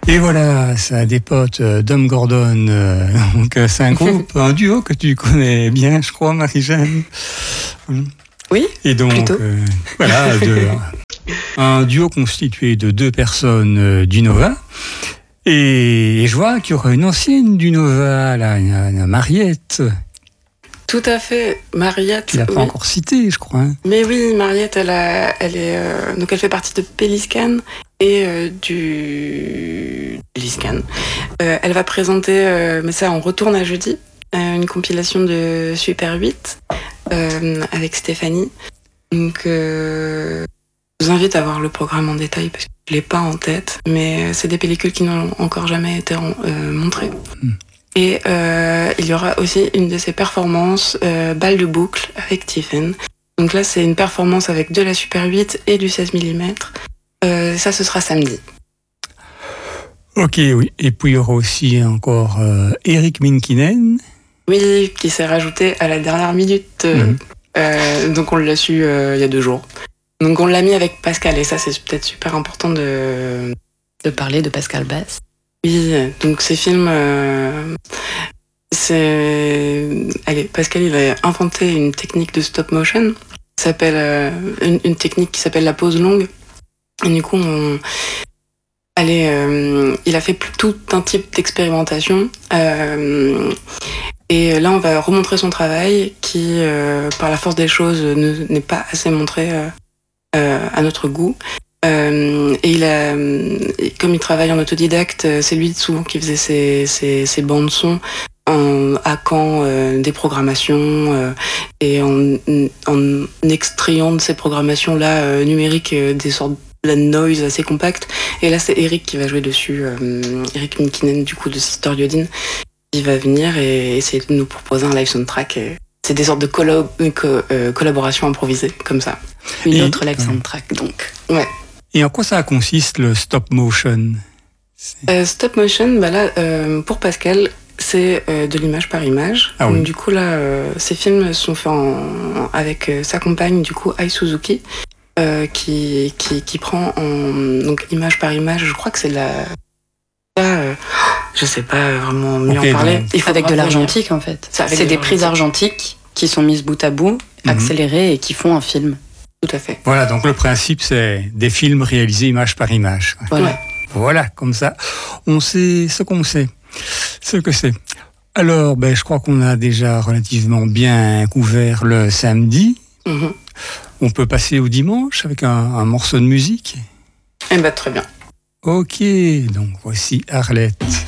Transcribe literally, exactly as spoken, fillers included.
Et voilà, ça a des potes euh, Dom Gordon. Euh, donc euh, c'est un groupe, un duo que tu connais bien, je crois, Marie-Jeanne. Oui. Et donc, plutôt. Euh, voilà, de, un duo constitué de deux personnes euh, du Nova. Et, et je vois qu'il y aura une ancienne du Nova, là, une, une Mariette. Tout à fait, Mariette. Tu l'as pas oui. encore citée, je crois. Hein. Mais oui, Mariette, elle, a, elle, est, euh, donc elle fait partie de Péliscan et euh, du Péliscan. Euh, elle va présenter, euh, mais ça on retourne à jeudi, euh, une compilation de Super huit euh, avec Stéphanie. Donc euh, je vous invite à voir le programme en détail parce que je l'ai pas en tête, mais c'est des pellicules qui n'ont encore jamais été euh, montrées. Mm. Et euh, il y aura aussi une de ses performances, euh, Balle de boucle avec Tiffen. Donc là, c'est une performance avec de la Super huit et du seize millimètres. Euh, ça, ce sera samedi. Ok, oui. Et puis il y aura aussi encore euh, Eric Minkinen. Oui, qui s'est rajouté à la dernière minute. Mm-hmm. Euh, donc on l'a su euh, il y a deux jours. Donc on l'a mis avec Pascal. Et ça, c'est peut-être super important de, de parler de Pascal Basse. Oui, donc ces films, euh, c'est, allez, Pascal il a inventé une technique de stop motion, s'appelle euh, une, une technique qui s'appelle la pause longue. Et du coup, on, allez, euh, il a fait tout un type d'expérimentation. Euh, et là, on va remontrer son travail qui, euh, par la force des choses, ne, n'est pas assez montré euh, euh, à notre goût. Euh, et il a, comme il travaille en autodidacte, c'est lui souvent qui faisait ses, ses, ses bandes son en hackant euh, des programmations euh, et en, en extrayant de ces programmations là euh, numériques euh, des sortes de noise assez compactes. Et là, c'est Eric qui va jouer dessus, euh, Eric Minkinen du coup de Sister Yodine, qui va venir et essayer de nous proposer un live soundtrack. Et c'est des sortes de collo- co- euh, collaborations improvisées comme ça. Une et, autre live soundtrack donc. Ouais. Et en quoi ça consiste le stop motion ? euh, Stop motion, bah là, euh, pour Pascal, c'est euh, de l'image par image. Ah donc, oui. du coup, là, euh, ces films sont faits en, avec euh, sa compagne, du coup, Ai Suzuki, euh, qui, qui, qui prend en, donc, image par image. Je crois que c'est de la... Euh, je sais pas vraiment mieux okay, en parler. Il faut avec de l'argentique, en fait. C'est, c'est de des prises argentiques qui sont mises bout à bout, mm-hmm. accélérées et qui font un film. Tout à fait. Voilà, donc le principe, c'est des films réalisés image par image. Voilà. Ouais. Voilà, comme ça, on sait ce qu'on sait, ce que c'est. Alors, ben, je crois qu'on a déjà relativement bien couvert le samedi. Mm-hmm. On peut passer au dimanche avec un, un morceau de musique. Eh ben, très bien. Ok, donc voici Arlette.